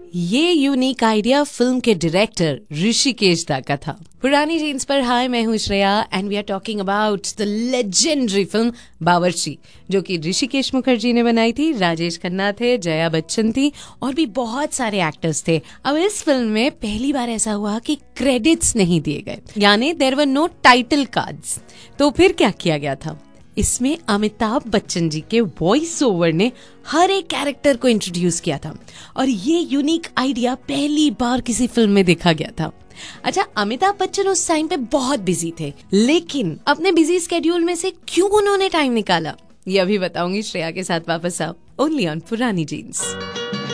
ये unique idea film के director Rishikesh दा का था। पुरानी जीन्स पर हाय, मैं हूँ Shreya and we are talking about the legendary film बावर्ची, जो कि ऋषिकेश मुखर्जी ने बनाई थी। राजेश खन्ना थे, जया बच्चन थी और भी बहुत सारे एक्टर्स थे। अब इस फिल्म में पहली बार ऐसा हुआ कि क्रेडिट्स नहीं दिए गए, यानी there were no title cards. तो फिर क्या किया गया था? इसमें अमिताभ बच्चन जी के वॉइस ओवर ने हर एक कैरेक्टर को इंट्रोड्यूस किया था और ये यूनिक आइडिया पहली बार किसी फिल्म में देखा गया था। अच्छा, अमिताभ बच्चन उस टाइम पे बहुत बिजी थे, लेकिन अपने बिजी स्केड्यूल में से क्यों उन्होंने टाइम निकाला, ये अभी बताऊंगी श्रेया के साथ। वापस आओ ओनली ऑन पुरानी जीन्स।